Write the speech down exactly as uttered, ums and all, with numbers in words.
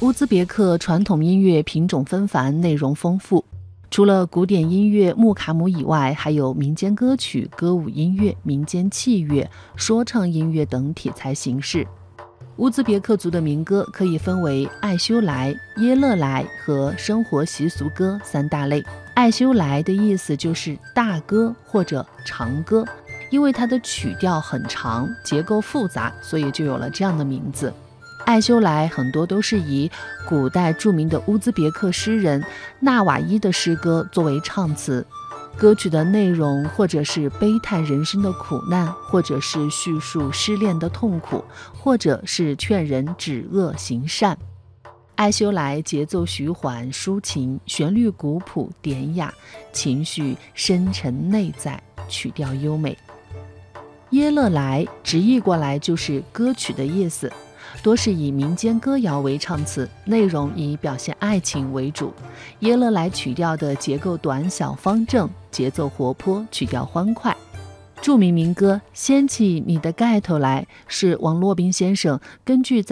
乌兹别克传统音乐品种纷繁，内容丰富。除了古典音乐木卡姆以外，还有民间歌曲、歌舞音乐、民间器乐、说唱音乐等题材形式。乌兹别克族的民歌可以分为艾修莱、耶勒莱和生活习俗歌三大类。艾修莱的意思就是大歌或者长歌，因为它的曲调很长，结构复杂，所以就有了这样的名字。艾修莱很多都是以古代著名的乌兹别克诗人纳瓦伊的诗歌作为唱词，歌曲的内容或者是悲叹人生的苦难，或者是叙述失恋的痛苦，或者是劝人止恶行善。艾修莱节奏徐缓抒情，旋律古朴典雅，情绪深沉内在，曲调优美。耶勒莱直译过来就是歌曲的意思，多是以民间歌谣为唱词，内容以表现爱情为主。耶勒莱曲调的结构短小方正，节奏活泼，曲调欢快。著名民歌《掀起你的盖头来》是王洛宾先生根据在